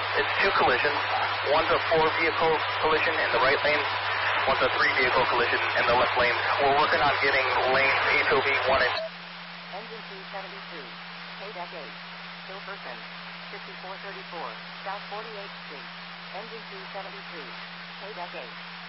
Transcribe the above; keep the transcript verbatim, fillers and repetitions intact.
It's two collisions. One's a four-vehicle collision in the right lane. One's a three-vehicle collision in the left lane. We're working on getting lanes H O V one and... Engine two seventy-two, K-Deck eight, Silverton, fifty-four thirty-four, South forty-eighth Street. Engine two seventy-two, K-Deck eight.